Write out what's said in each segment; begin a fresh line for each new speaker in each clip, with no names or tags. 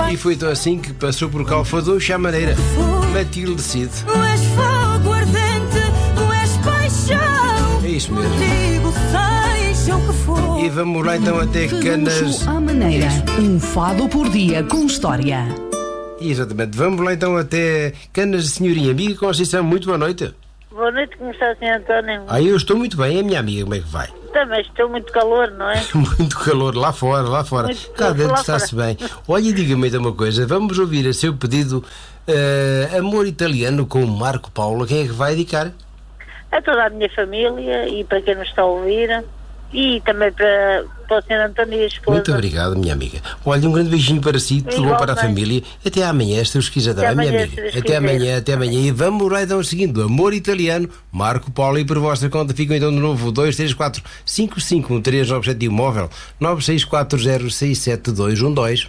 E foi então assim que passou por cá o fador chamareira Matilde Cid.
Tu és fogo ardente, tu és paixão.
É isso mesmo.
Contigo seja o que for.
E vamos lá então até Canas.
Fadocho à maneira. Um fado por dia com história.
Exatamente, vamos lá então até Canas de Senhorinha. Amiga Conceição, muito boa noite.
Boa noite, como está, Sr. António?
Eu estou muito bem, a minha amiga, como é que vai?
Também estou muito calor, não é?
Muito calor lá fora.
Muito
Cá
calor
dentro
lá
está-se
fora.
bem. Olha, diga-me então uma coisa, vamos ouvir a seu pedido Amor Italiano com Marco Paulo. Quem é que vai dedicar?
A toda a minha família e para quem nos está a ouvir e também para o Sr. António e a esposa.
Muito obrigado, minha amiga. Olha, um grande beijinho para si, tudo bom para a família. Até amanhã, se Deus quiser,
Até
minha
amanhã,
amiga.
se Deus
Até
quiser.
amanhã. E vamos lá então seguindo. Amor Italiano, Marco Paulo. E por vossa conta ficam então de novo 234 551397 e o móvel 9640671212.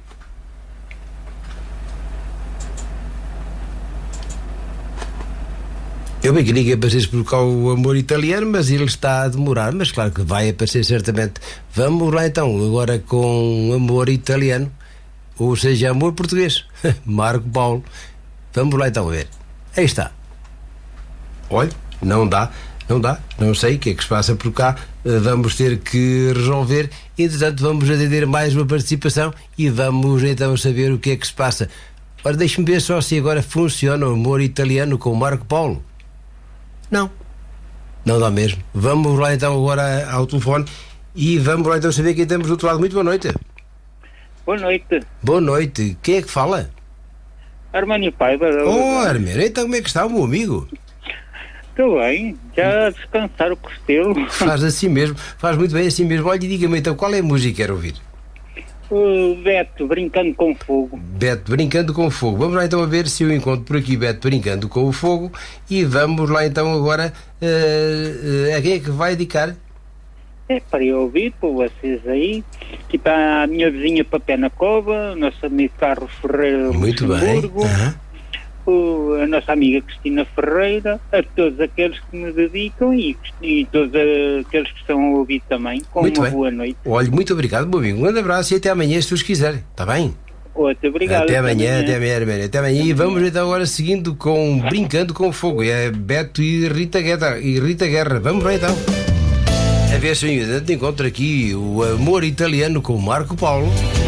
Eu bem queria que aparecesse por cá o Amor Italiano, mas ele está a demorar, mas claro que vai aparecer certamente. Vamos lá então, agora com Amor Italiano, ou seja, Amor Português, Marco Paulo. Vamos lá então ver. Aí está. Olha, não dá, não sei o que é que se passa por cá, vamos ter que resolver. Entretanto, vamos atender mais uma participação e vamos então saber o que é que se passa. Ora, deixe-me ver só se agora funciona o Amor Italiano com Marco Paulo. Não dá mesmo. Vamos lá então agora ao telefone e vamos lá então saber quem temos do outro lado. Muito boa noite.
Boa noite.
Boa noite. Quem é que fala?
Armânio Paiva.
Oh, Armênio, então como é que está o meu amigo?
Estou bem, já a descansar o costelo.
Faz assim mesmo, faz muito bem assim mesmo. Olha, diga-me então, qual é a música que quer ouvir?
O Beto, Brincando com Fogo.
Beto, Brincando com Fogo. Vamos lá então a ver se eu encontro por aqui Beto Brincando com o Fogo. E vamos lá então agora a quem é que vai dedicar?
É para eu ouvir, para vocês aí. Aqui para a minha vizinha Papé na Cova, nosso amigo Carlos Ferreira
Muito bem.
Luxemburgo, a nossa amiga Cristina Ferreira, a todos aqueles que me dedicam e todos aqueles que estão a ouvir também, com
Muito
uma
bem.
boa noite.
Olha, muito obrigado, meu amigo. Um grande abraço e até amanhã, se Deus quiser. Está bem?
Outro, obrigado.
Até amanhã, Armênio. Até amanhã. E vamos então agora seguindo com Brincando com Fogo. É Beto e Rita Guerra. Vamos lá então. A ver se eu encontro aqui o Amor Italiano com Marco Paulo.